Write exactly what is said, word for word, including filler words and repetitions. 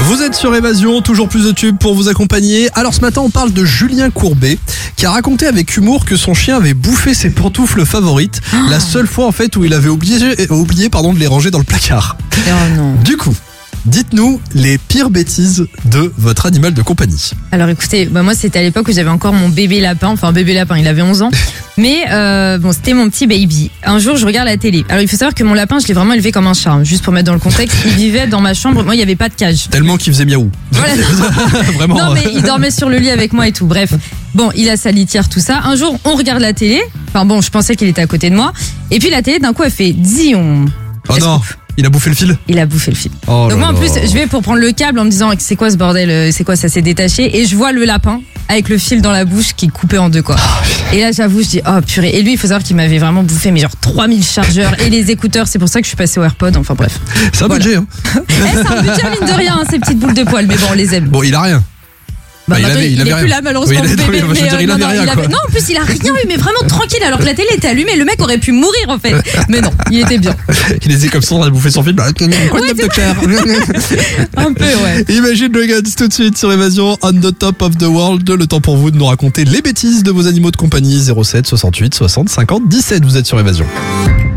Vous êtes sur Évasion, toujours plus de tubes pour vous accompagner. Alors ce matin, on parle de Julien Courbet, qui a raconté avec humour que son chien avait bouffé ses pantoufles favorites, oh. la seule fois en fait où il avait oublié, oublié pardon, de les ranger dans le placard. Oh non. Du coup, dites-nous les pires bêtises de votre animal de compagnie. Alors écoutez, bah moi c'était à l'époque où j'avais encore mon bébé lapin, enfin bébé lapin, il avait onze ans. Mais euh, bon, c'était mon petit baby. Un jour, je regarde la télé. Alors il faut savoir que mon lapin, je l'ai vraiment élevé comme un chat, hein, juste pour mettre dans le contexte. Il vivait dans ma chambre, moi il n'y avait pas de cage. Tellement qu'il faisait miaou. Voilà. Vraiment. Non mais il dormait sur le lit avec moi et tout. Bref, bon, il a sa litière, tout ça. Un jour, on regarde la télé. Enfin bon, je pensais qu'il était à côté de moi. Et puis la télé, d'un coup, elle fait Zion. Oh non. Il a bouffé le fil. Il a bouffé le fil. Oh Donc moi en là plus là. je vais pour prendre le câble en me disant c'est quoi ce bordel, c'est quoi ça s'est détaché, et je vois le lapin avec le fil dans la bouche qui est coupé en deux quoi. Et là j'avoue je dis oh purée, et lui il faut savoir qu'il m'avait vraiment bouffé mais genre trois mille chargeurs et les écouteurs, c'est pour ça que je suis passée au AirPod, enfin bref. C'est un Voilà. budget hein. Eh, c'est un budget mine de rien hein, ces petites boules de poils, mais bon on les aime. Bon, il a rien. Bah, Bah, il maintenant, avait- il il, avait est rien. plus là malheureusement. Oui, il le a- bébé, je veux mais, dire, euh, il non, avait non, rien, il avait- quoi. non, en plus il a rien eu, mais vraiment tranquille, alors que la télé était allumée, le mec aurait pu mourir en fait. Mais non, il était bien. Il était comme ça, on a bouffé son film. Quoi de Ouais, docteur. Un peu ouais. Imagine Dragons tout de suite sur Évasion, On the Top of the World. Le temps pour vous de nous raconter les bêtises de vos animaux de compagnie. Zéro sept soixante-huit soixante cinquante dix-sept. Vous êtes sur Évasion.